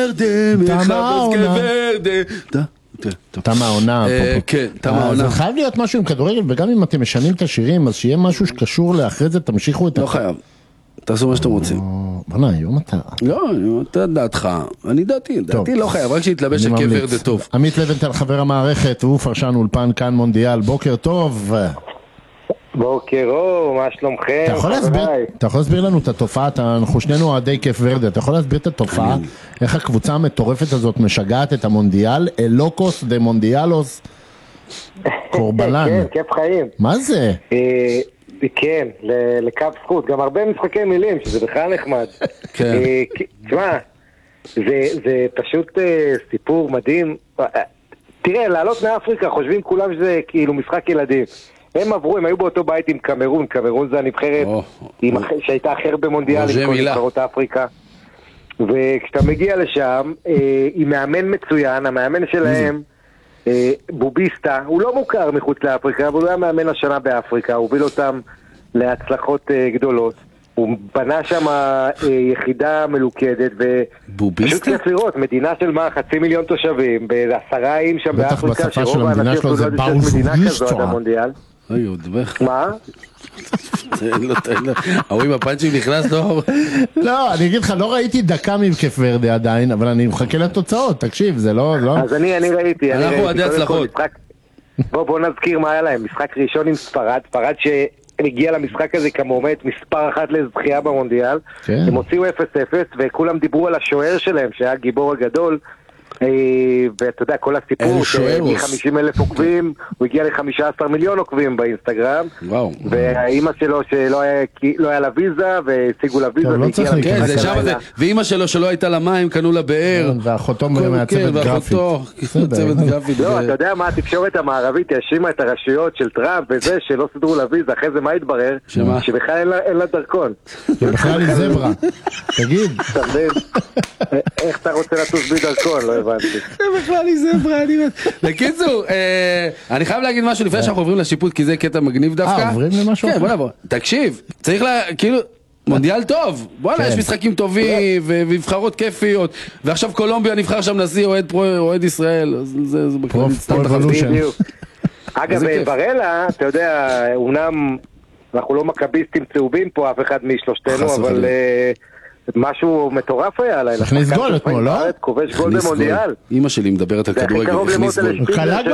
תם העונה. כן, תם העונה. זה חייב להיות משהו עם כדורגל, וגם אם אתם משנים את השירים, אז שיהיה משהו שקשור לאחרי זה, תמשיכו את... לא חייב. תעשו מה שאתם רוצים. בנה, היום אתה... לא, אתה דעתך. אני דעתי לא חייב, רק שיתלבש על קבר דה טוב. עמית לבנטל, חבר המערכת, והוא פרשן אולפן כאן מונדיאל. בוקר טוב. בוקר אור, מה שלומכם? אתה יכול להסביר לנו את התופעה, אנחנו שנינו אוהדי כיף ורדה, אתה יכול להסביר את התופעה, איך הקבוצה המטורפת הזאת משגעת את המונדיאל, אלוקוס דה מונדיאלוס קורבלן. כן, כיף חיים. מה זה? כן, לקו זכות, גם הרבה משחקי מילים, שזה בכלל נחמד. כן. תשמע, זה פשוט סיפור מדהים. תראה, לעלות מאפריקה, חושבים כולם שזה כאילו משחק ילדים. הם עברו, הם היו באותו בית עם קמרון, קמרון זה הנבחרת שהייתה אחר במונדיאל עם כל נבחרות אפריקה. וכשאתה מגיע לשם, עם מאמן מצוין, המאמן שלהם, בוביסטה, הוא לא מוכר מחוץ לאפריקה, אבל הוא היה מאמן השנה באפריקה, הוא הוביל אותם להצלחות גדולות. הוא בנה שם יחידה מלוכדת, ופשוט כיף לראות, מדינה של 500,000 תושבים, בעשרים שם באפריקה, שרוב האנשים אפילו לא יודעים שיש מדינה כזו עד המונדיאל. אוי, הוא דבך. מה? ההוא הפאנצ'ים נכנס לו. לא, אני אגיד לך, לא ראיתי דקה מכיף ורדה עדיין, אבל אני מחכה לתוצאות, תקשיב, זה לא... אז אני ראיתי. אנחנו עדי הצלחות. בוא נזכיר מה היה להם, משחק ראשון עם ספרד הגיע למשחק הזה כמועמד מספר אחת לזכייה במונדיאל. הם הוציאו 0-0 וכולם דיברו על השוער שלהם שהיה גיבור הגדול, ואתה יודע, כל הסיפור מ-50,000 עוקבים הוא הגיע ל-15 מיליון עוקבים באינסטגרם, והאימא שלו שלא היה לה ויזה והשיגו לה ויזה, ואימא שלו שלא הייתה לה מים קנו לה באר, ואחותו מהצוות גרפית. לא, אתה יודע מה, התקשורת המערבית האשימה את הרשויות של טראמפ וזה שלא סדרו לה ויזה, אחרי זה מה התברר? שבכלל אין לה דרכון, בכלל היא זברה. תגיד, איך אתה רוצה לטוס בלי דרכון? לא הבנתי. זה בכלל היא זברה, אני מת. לקיצור, אני חייב להגיד משהו לפני שאנחנו עוברים לשיפוט, כי זה קטע מגניב דווקא. עוברים למשהו? כן, בוא נעבור. תקשיב, צריך כאילו, מונדיאל טוב. בוא'נה, יש משחקים טובים, ונבחרות כיפיות, ועכשיו קולומביה נבחר שם נשיא אוהד ישראל. זה בכלל סתם תחזית. אגב, ברלה, אתה יודע, אומנם אנחנו לא מקביסטים צהובים פה, אף אחד משלושתנו, אבל... משהו מטורף היה עליי. הכניס גול אתמול, לא? כובש גול במונדיאל. אמא שלי מדברת על כדורגל. הוא קלע